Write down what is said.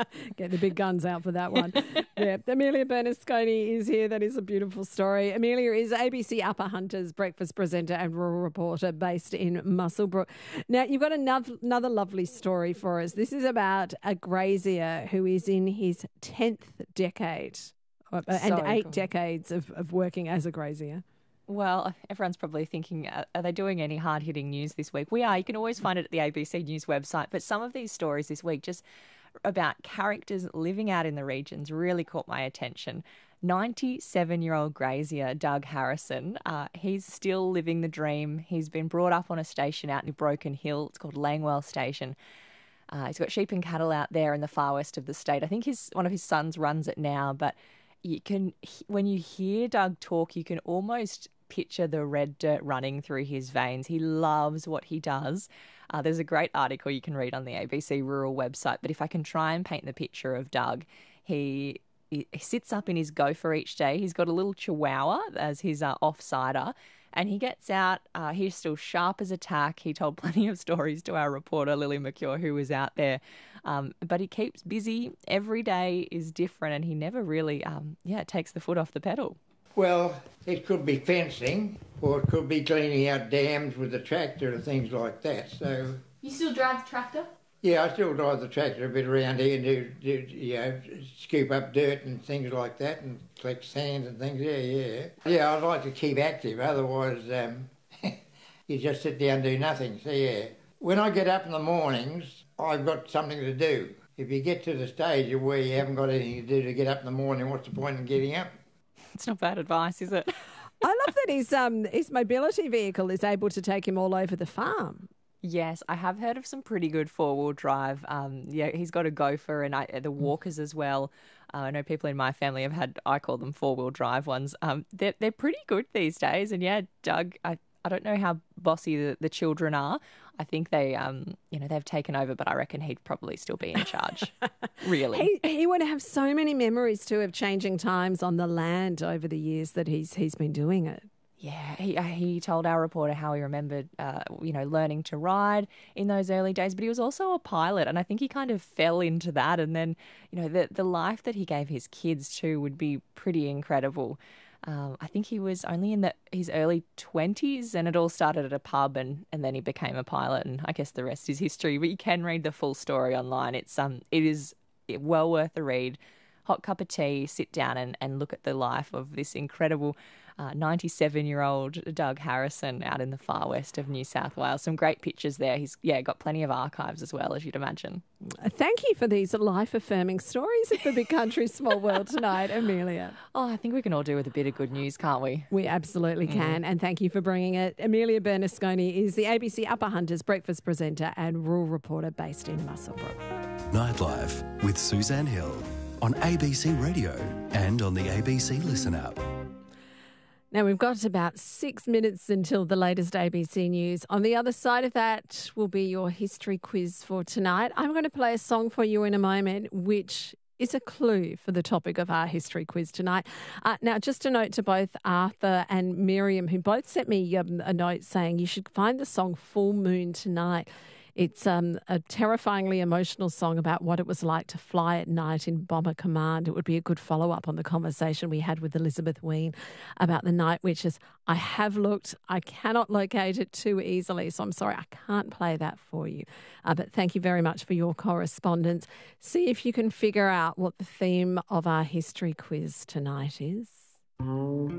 Get the big guns out for that one. Yeah, Amelia Bernasconi is here. That is a beautiful story. Amelia is ABC Upper Hunters breakfast presenter and rural reporter based in Muswellbrook. Now, you've got another lovely story for us. This is about a grazier who is in his 10th decade and 8 decades of working as a grazier. Well, everyone's probably thinking, are they doing any hard-hitting news this week? We are. You can always find it at the ABC News website. But some of these stories this week, just about characters living out in the regions, really caught my attention. 97-year-old grazier Doug Harrison, he's still living the dream. He's been brought up on a station out in Broken Hill. It's called Langwell Station. He's got sheep and cattle out there in the far west of the state. I think one of his sons runs it now, but when you hear Doug talk, you can almost picture the red dirt running through his veins. He loves what he does. There's a great article you can read on the ABC Rural website, but if I can try and paint the picture of Doug, he sits up in his gopher each day. He's got a little chihuahua as his off-sider, and he gets out. He's still sharp as a tack. He told plenty of stories to our reporter, Lily McCure, who was out there. But he keeps busy. Every day is different, and he never really takes the foot off the pedal. Well, it could be fencing, or it could be cleaning out dams with the tractor and things like that. So you still drive the tractor? Yeah, I still drive the tractor a bit around here and scoop up dirt and things like that and collect sand and things. Yeah, I'd like to keep active, otherwise you just sit down and do nothing. So yeah, when I get up in the mornings, I've got something to do. If you get to the stage where you haven't got anything to do to get up in the morning, what's the point in getting up? It's not bad advice, is it? I love that his mobility vehicle is able to take him all over the farm. Yes, I have heard of some pretty good four-wheel drive. He's got a gopher and the walkers as well. I know people in my family have had, I call them four-wheel drive ones. They're pretty good these days. And yeah, Doug, I don't know how bossy the children are. I think they've taken over, but I reckon he'd probably still be in charge, really. He would have so many memories too of changing times on the land over the years that he's been doing it. Yeah, he told our reporter how he remembered, learning to ride in those early days, but he was also a pilot, and I think he kind of fell into that. And then, the life that he gave his kids too would be pretty incredible. I think he was only in his early 20s, and it all started at a pub, and then he became a pilot, and I guess the rest is history. But you can read the full story online. It is well worth a read. Hot cup of tea, sit down and look at the life of this incredible 97-year-old Doug Harrison out in the far west of New South Wales. Some great pictures there. He's got plenty of archives as well, as you'd imagine. Thank you for these life-affirming stories of the big country, small world tonight, Amelia. Oh, I think we can all do with a bit of good news, can't we? We absolutely can, and thank you for bringing it. Amelia Bernasconi is the ABC Upper Hunters breakfast presenter and rural reporter based in Muswellbrook. Nightlife with Suzanne Hill on ABC Radio and on the ABC Listen app. Now, we've got about 6 minutes until the latest ABC News. On the other side of that will be your history quiz for tonight. I'm going to play a song for you in a moment, which is a clue for the topic of our history quiz tonight. Now, just a note to both Arthur and Miriam, who both sent me a note saying you should find the song Full Moon Tonight. It's a terrifyingly emotional song about what it was like to fly at night in Bomber Command. It would be a good follow-up on the conversation we had with Elizabeth Ween about the Night Witches. I have looked. I cannot locate it too easily, so I'm sorry I can't play that for you. But thank you very much for your correspondence. See if you can figure out what the theme of our history quiz tonight is.